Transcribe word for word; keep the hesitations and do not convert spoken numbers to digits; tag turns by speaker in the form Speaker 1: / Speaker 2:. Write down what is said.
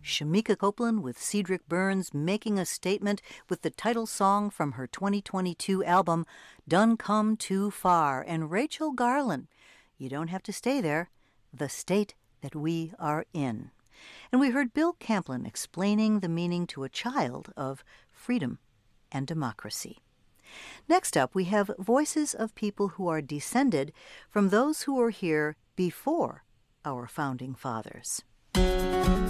Speaker 1: Shamika Copeland with Cedric Burns making a statement with the title song from her twenty twenty-two album, Done Come Too Far, and Rachel Garland, You Don't Have to Stay There, The State That We Are In. And we heard Bill Camplin explaining the meaning to a child of freedom and democracy. Next up, we have voices of people who are descended from those who were here before our founding fathers.